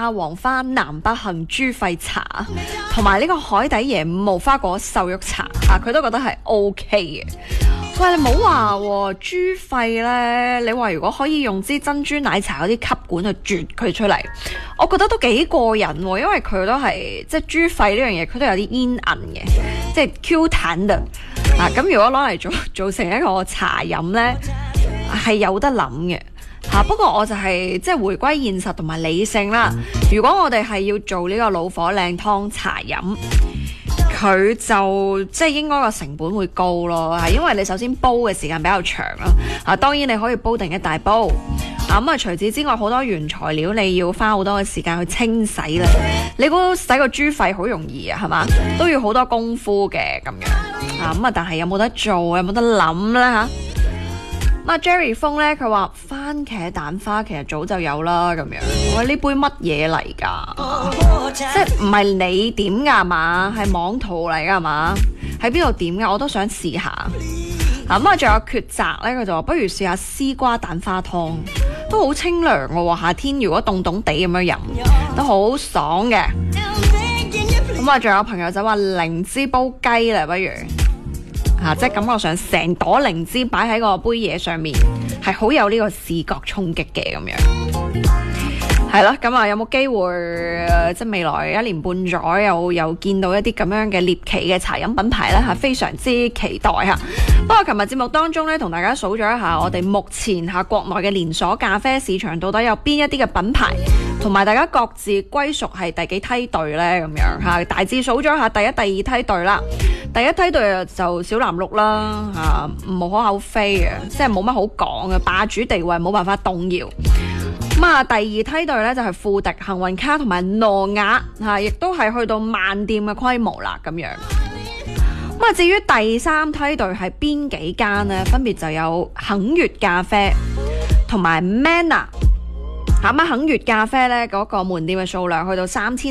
下黃花南北杏豬肺茶，同埋呢個海底椰無花果瘦肉茶啊，佢都覺得係 OK 嘅。喂，你唔好話豬肺呢，你話如果可以用支珍珠奶茶嗰啲吸管去啜佢出嚟，我覺得都幾過癮喎，因為佢都係即係豬肺呢樣嘢，佢都有啲煙韌嘅，即係 Q 彈的啊。咁如果攞嚟做成一個茶飲呢，係有得諗嘅。不過我就係即係回歸現實同埋理性啦。如果我哋係要做呢個老火靚湯茶飲，佢就即係應該個成本會高咯，係因為你首先煲嘅時間比較長啦。當然你可以煲定一大煲。咁除此之外，好多原材料你要花好多嘅時間去清洗啦。你估洗個豬肺好容易啊？係嘛，都要好多功夫嘅咁樣。但係有冇得做？有冇得諗呢？嚇？Jerry 風咧，佢話番茄蛋花其實早就有啦咁樣。我話呢杯乜嘢嚟㗎？即係唔係你點㗎嘛？係網圖嚟㗎嘛？喺邊度點㗎？我都想試下。仲有抉擇咧，佢就話不如試下絲瓜蛋花湯，都好清涼嘅喎。夏天如果凍凍地咁樣飲，都好爽嘅。仲有朋友就話靈芝煲雞啦，不如。即係感覺上成朵靈芝擺喺個杯嘢上面，係好有呢個視覺衝擊嘅咁樣。係咯，咁有冇機會即係未來1年半載又見到一啲咁樣嘅獵奇嘅茶飲品牌呢？非常之期待嚇。不過琴日節目當中呢，同大家數咗一下我哋目前國內嘅連鎖咖啡市場到底有邊一啲嘅品牌，同埋大家各自歸屬係第幾梯隊呢？咁樣嚇，大致數咗下第一、第二梯隊啦。第一梯隊就小藍鹿啦，無可厚非嘅，即係冇乜好講嘅，霸主地位冇辦法動搖。第二梯隊呢，就係富迪、幸運卡同埋諾亞，亦都係去到萬店嘅規模啦咁樣。至於第三梯隊係邊幾間呢？分別就有肯悅咖啡同埋 Manner。肯悅咖啡呢，嗰個門店嘅數量去到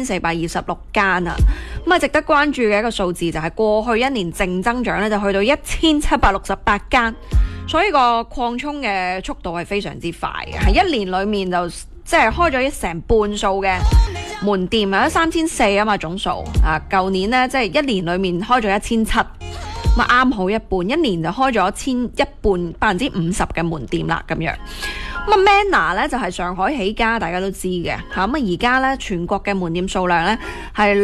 3426間啊。值得關注嘅一個數字就係過去1年淨增長呢，就去到1768間，所以個擴充嘅速度係非常之快嘅。喺1年裏面就即係開咗成半數嘅門店啊，3400啊嘛總數啊。舊年呢，即係1年裏面開咗1700，咁啱好一半，1年就開咗一半50%嘅門店啦咁樣。Manner 咧就係上海起家，大家都知嘅嚇。而家咧全國嘅門店數量咧係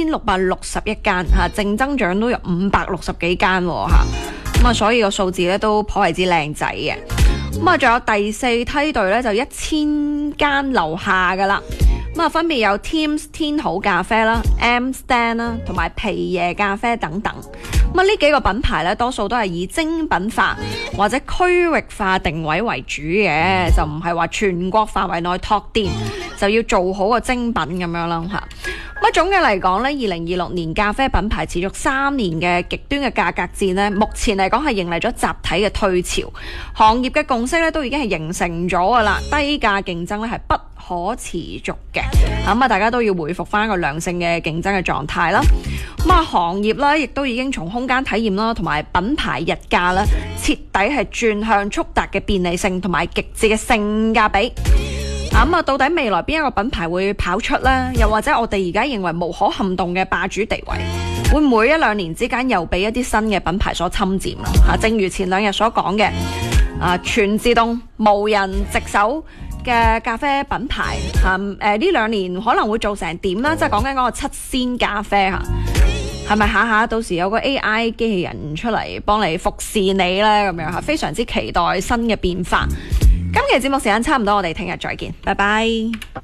2661間嚇，淨增長都有560幾間嚇。所以個數字咧都頗為之靚仔嘅。仲有第四梯隊咧就1000間樓下噶啦。分別有 Teams 天好咖啡啦、M Stand 啦，同埋皮耶咖啡等等。呢幾個品牌咧，多數都係以精品化或者區域化定位為主嘅，就唔係話全國範圍內拓店，就要做好個精品咁樣啦嚇。總嘅嚟講咧，2026年咖啡品牌持續3年嘅極端嘅價格戰咧，目前嚟講係迎嚟咗集體嘅退潮，行業嘅共識咧都已經係形成咗噶啦，低價競爭咧係不可持續嘅。大家都要回復翻一個良性嘅競爭嘅狀態啦。行業咧亦都已經從空間體驗啦，同埋品牌溢價啦，徹底係轉向速達嘅便利性同埋極致嘅性價比。到底未來邊一個品牌會跑出呢？又或者我哋而家認為無可撼動嘅霸主地位，會唔會1-2年之間又俾一啲新嘅品牌所侵佔啦？正如前2日所講嘅，全自動無人值守嘅咖啡品牌，呢2年可能會做成點啦？即係講緊嗰個7仙咖啡係咪下下到時有個 AI 機器人出嚟幫你服侍你呢？咁樣非常之期待新嘅變化。今期節目時間差唔多，我哋聽日再見，拜拜。